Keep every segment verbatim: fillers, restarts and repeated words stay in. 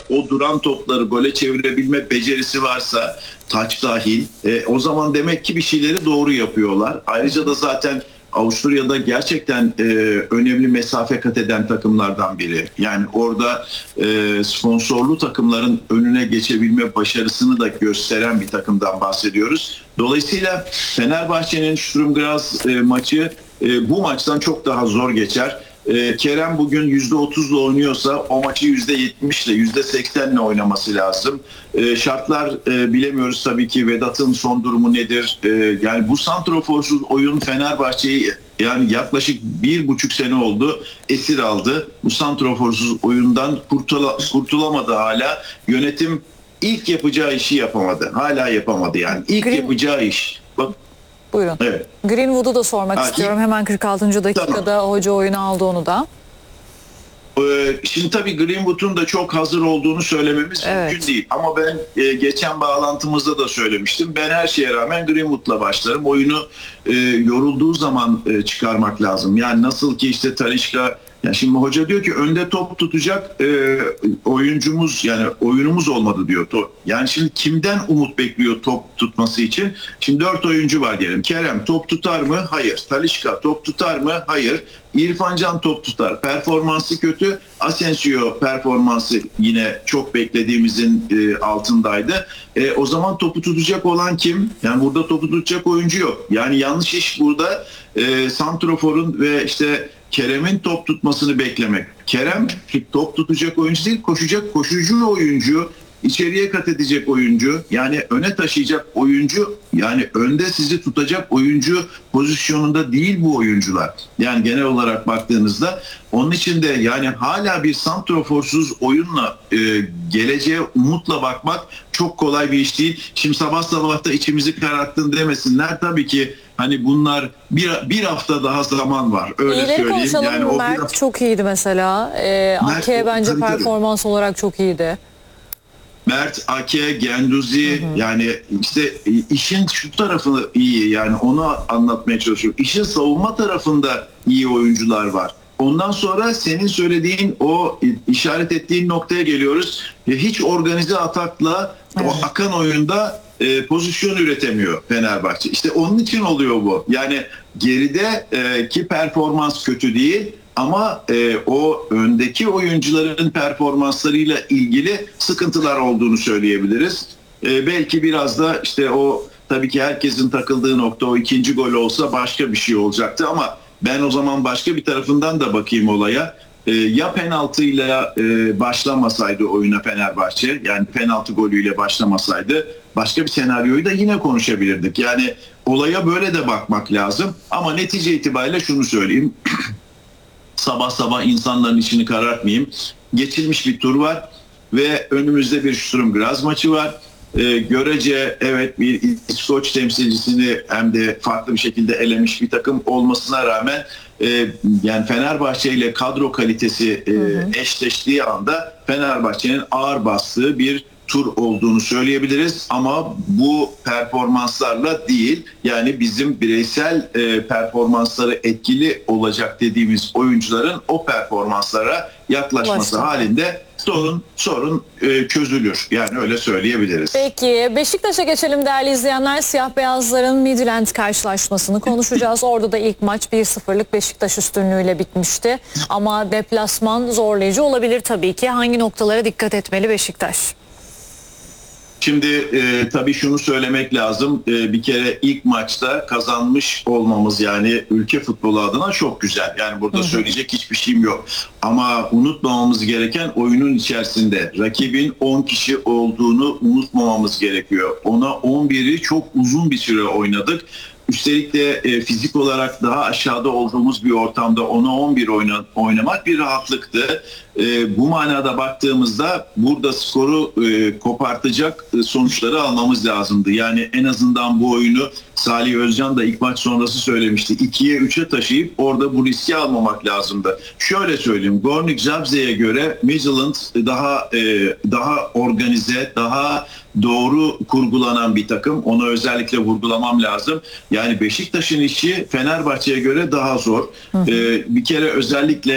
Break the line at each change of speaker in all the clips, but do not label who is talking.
o duran topları gole çevirebilme becerisi varsa, taç dahil, e, o zaman demek ki bir şeyleri doğru yapıyorlar. Ayrıca da zaten Avusturya'da gerçekten e, önemli mesafe kat eden takımlardan biri. Yani orada e, sponsorlu takımların önüne geçebilme başarısını da gösteren bir takımdan bahsediyoruz. Dolayısıyla Fenerbahçe'nin Sturm Graz e, maçı e, bu maçtan çok daha zor geçer. E, Kerem bugün yüzde otuzla oynuyorsa o maçı yüzde yetmişle, yüzde seksenle oynaması lazım. E, şartlar e, bilemiyoruz tabii ki. Vedat'ın son durumu nedir? E, yani bu santroforsuz oyun Fenerbahçe'yi yani yaklaşık bir buçuk sene oldu esir aldı. Bu santroforsuz oyundan kurtula, kurtulamadı hala. Yönetim ilk yapacağı işi yapamadı. Hala yapamadı yani. İlk
Green...
yapacağı iş. Bak.
Buyurun.
Evet.
Greenwood'u da sormak
ha,
istiyorum. Hemen kırk altıncı dakikada tamam. Hoca oyunu aldı onu da.
Şimdi tabii Greenwood'un da çok hazır olduğunu söylememiz evet. mümkün değil. Ama ben e, geçen bağlantımızda da söylemiştim. Ben her şeye rağmen Greenwood'la başlarım. Oyunu e, yorulduğu zaman e, çıkarmak lazım. Yani nasıl ki işte Talisca, yani şimdi hoca diyor ki önde top tutacak e, oyuncumuz, yani oyunumuz olmadı diyor. Yani şimdi kimden umut bekliyor top tutması için? Şimdi dört oyuncu var diyelim. Kerem top tutar mı? Hayır. Talisca top tutar mı? Hayır. İrfan Can top tutar. Performansı kötü. Asensio performansı yine çok beklediğimizin e, altındaydı. E, o zaman topu tutacak olan kim? Yani burada topu tutacak oyuncu yok. Yani yanlış iş burada e, santroforun ve işte Kerem'in top tutmasını beklemek. Kerem top tutacak oyuncu değil, koşacak koşucu oyuncu, içeriye kat edecek oyuncu, yani öne taşıyacak oyuncu, yani önde sizi tutacak oyuncu pozisyonunda değil bu oyuncular. Yani genel olarak baktığınızda onun için de yani hala bir santroforsuz oyunla e, geleceğe umutla bakmak çok kolay bir iş değil. Şimdi sabah sabah da içimizi kararttın demesinler. Tabii ki hani bunlar bir, bir hafta daha zaman var. Öyle
İyileri
söyleyeyim.
konuşalım.
Yani o
Mert
hafta...
çok iyiydi mesela. Ee, Ake bence tabii, performans tabii. olarak çok iyiydi.
Mert, Ake, Genduzi, hı hı. yani işte işin şu tarafı iyi, yani onu anlatmaya çalışıyorum. İşin savunma tarafında iyi oyuncular var. Ondan sonra senin söylediğin o işaret ettiğin noktaya geliyoruz. Hiç organize atakla evet. o akan oyunda e, pozisyon üretemiyor Fenerbahçe. İşte onun için oluyor bu. Yani geride e, ki performans kötü değil. Ama e, o öndeki oyuncuların performanslarıyla ilgili sıkıntılar olduğunu söyleyebiliriz. E, belki biraz da işte o tabii ki herkesin takıldığı nokta o ikinci gol olsa başka bir şey olacaktı ama ben o zaman başka bir tarafından da bakayım olaya. E, ya penaltıyla e, başlamasaydı oyuna Fenerbahçe, yani penaltı golüyle başlamasaydı başka bir senaryoyu da yine konuşabilirdik. Yani olaya böyle de bakmak lazım ama netice itibariyle şunu söyleyeyim. Sabah sabah insanların içini karartmayayım. Geçilmiş bir tur var ve önümüzde bir Sturm Graz maçı var. Ee, görece evet bir İskoç temsilcisini hem de farklı bir şekilde elemiş bir takım olmasına rağmen e, yani Fenerbahçe ile kadro kalitesi e, hı hı. eşleştiği anda Fenerbahçe'nin ağır bastığı bir tur olduğunu söyleyebiliriz ama bu performanslarla değil, yani bizim bireysel e, performansları etkili olacak dediğimiz oyuncuların o performanslara yaklaşması Ulaştım. halinde sorun sorun e, çözülür. Yani öyle söyleyebiliriz.
Peki Beşiktaş'a geçelim değerli izleyenler. Siyah beyazların Midland karşılaşmasını konuşacağız. Orada da ilk maç bir sıfırlık Beşiktaş üstünlüğüyle bitmişti. Ama deplasman zorlayıcı olabilir tabii ki. Hangi noktalara dikkat etmeli Beşiktaş?
Şimdi e, tabii şunu söylemek lazım. E, bir kere ilk maçta kazanmış olmamız yani ülke futbolu adına çok güzel. Yani burada hı hı. söyleyecek hiçbir şeyim yok. Ama unutmamamız gereken oyunun içerisinde rakibin on kişi olduğunu unutmamamız gerekiyor. Ona on biri çok uzun bir süre oynadık. Üstelik de e, fizik olarak daha aşağıda olduğumuz bir ortamda ona on bir oyna, oynamak bir rahatlıktı. E, bu manada baktığımızda burada skoru e, kopartacak e, sonuçları almamız lazımdı. Yani en azından bu oyunu Salih Özcan da ilk maç sonrası söylemişti. ikiye üçe taşıyıp orada bu riski almamak lazımdı. Şöyle söyleyeyim, Gornik Zabze'ye göre Midland daha e, daha organize, daha doğru kurgulanan bir takım. Onu özellikle vurgulamam lazım. Yani Beşiktaş'ın işi Fenerbahçe'ye göre daha zor. Hı hı. Ee, bir kere özellikle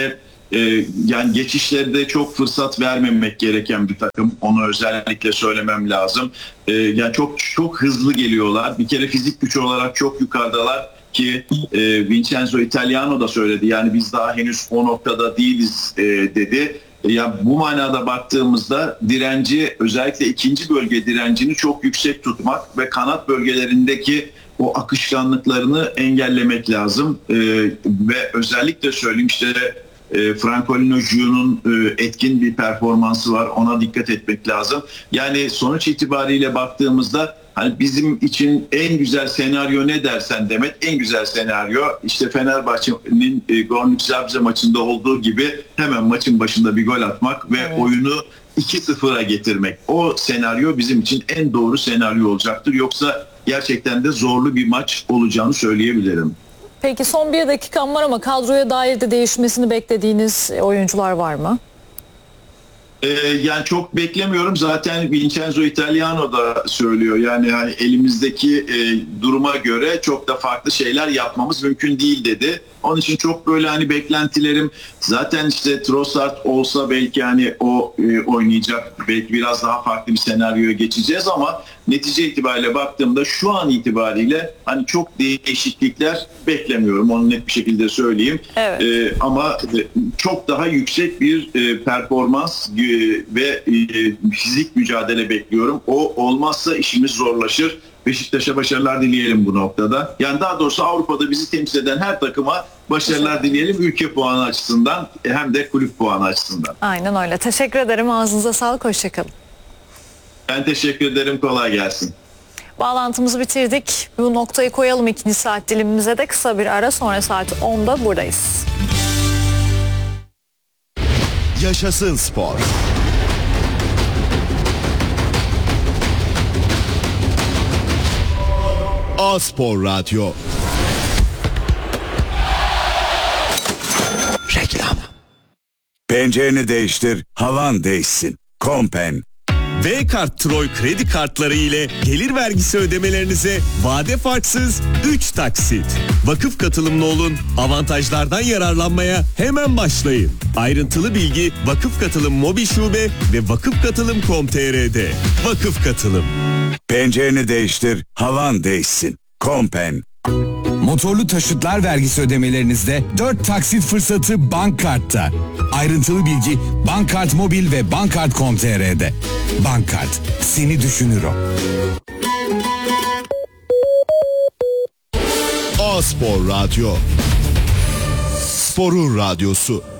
e, yani geçişlerde çok fırsat vermemek gereken bir takım. Onu özellikle söylemem lazım. E, yani çok çok hızlı geliyorlar. Bir kere fizik güç olarak çok yukarıdalar ki e, Vincenzo Italiano da söyledi. Yani biz daha henüz o noktada değiliz e, dedi. Ya bu manada baktığımızda direnci, özellikle ikinci bölge direncini çok yüksek tutmak ve kanat bölgelerindeki o akışkanlıklarını engellemek lazım. Ee, ve özellikle söyleyeyim işte e, Francolino Giu'nun e, etkin bir performansı var. Ona dikkat etmek lazım. Yani sonuç itibariyle baktığımızda hani bizim için en güzel senaryo ne dersen Demet, en güzel senaryo işte Fenerbahçe'nin e, Gornik Zabrze maçında olduğu gibi hemen maçın başında bir gol atmak ve evet. oyunu iki sıfıra getirmek. O senaryo bizim için en doğru senaryo olacaktır. Yoksa gerçekten de zorlu bir maç olacağını söyleyebilirim.
Peki son bir dakikam var ama kadroya dair de değişmesini beklediğiniz oyuncular var mı?
Ee, yani çok beklemiyorum. Zaten Vincenzo Italiano da söylüyor. Yani, yani elimizdeki e, duruma göre çok da farklı şeyler yapmamız mümkün değil dedi. Onun için çok böyle hani beklentilerim zaten işte Trossard olsa belki hani o e, oynayacak, belki biraz daha farklı bir senaryoya geçeceğiz ama netice itibariyle baktığımda şu an itibariyle hani çok değişiklikler beklemiyorum. Onu net bir şekilde söyleyeyim. Evet. E, ama çok daha yüksek bir e, performans e, ve e, fizik mücadele bekliyorum. O olmazsa işimiz zorlaşır. Beşiktaş'a başarılar dileyelim bu noktada. Yani daha doğrusu Avrupa'da bizi temsil eden her takıma başarılar dileyelim. Ülke puanı açısından hem de kulüp puanı açısından.
Aynen öyle. Teşekkür ederim. Ağzınıza sağlık. Hoşçakalın.
Ben teşekkür ederim. Kolay gelsin.
Bağlantımızı bitirdik. Bu noktayı koyalım ikinci saat dilimimize de. Kısa bir ara, sonra saat onda buradayız.
Yaşasın spor. A-Spor Radyo. Reklam.
Pencereni değiştir, havan değişsin. Kompen.
V-Kart Troy kredi kartları ile gelir vergisi ödemelerinize vade farksız üç taksit. Vakıf katılımlı olun, avantajlardan yararlanmaya hemen başlayın. Ayrıntılı bilgi Vakıf Katılım Mobil Şube ve vakıf katılım nokta com nokta tr'de. Vakıf Katılım.
Pencereni değiştir, havan değişsin. Kompen.
Motorlu taşıtlar vergisi ödemelerinizde dört taksit fırsatı Bankkart'ta. Ayrıntılı bilgi Bankkart Mobil ve bankkart nokta com nokta tr'de. Bankkart, seni düşünür o.
A-Spor Radyo. Sporun radyosu.